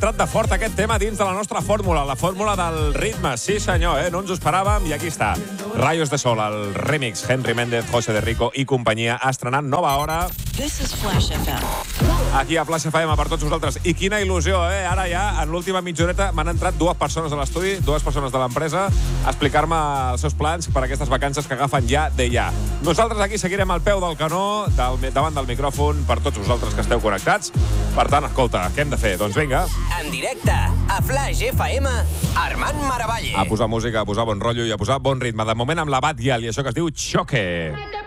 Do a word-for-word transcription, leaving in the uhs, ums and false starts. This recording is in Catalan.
entrat de fort aquest tema dins de la nostra fórmula, la fórmula del ritme. Sí, senyor, eh? no ens ho esperàvem i aquí està. Rayos de Sol, el remix, Henry Méndez, José de Rico i companyia, estrenant nova hora. This is Flash F M. Aquí a Flash F M per tots vosaltres. I quina il·lusió, eh? Ara ja, en l'última mitjoreta, m'han entrat dues persones a l'estudi, dues persones de l'empresa, a explicar-me els seus plans per aquestes vacances que agafen ja de ja. Nosaltres aquí seguirem al peu del canó, del, davant del micròfon, per tots vosaltres que esteu connectats. Per tant, escolta, què hem de fer? Doncs vinga. En directe, a Flash F M, Armand Maravalle. A posar música, a posar bon rotllo i a posar bon ritme. De moment amb la Batgirl i això que es diu Choque.